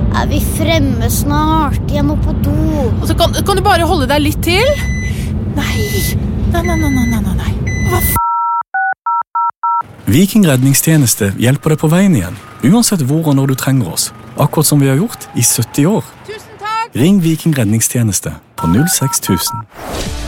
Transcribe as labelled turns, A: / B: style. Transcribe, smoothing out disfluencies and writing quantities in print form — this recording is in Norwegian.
A: Er vi fremme snart? Jeg må på do.
B: Altså, kan du bare holde deg litt til? Nei. Hva
C: Viking redningstjeneste hjelper deg på veien igjen, uansett hvor og når du trenger oss. Akkurat som vi har gjort i 70 år.
B: Tusen takk!
C: Ring Viking redningstjeneste på 06000.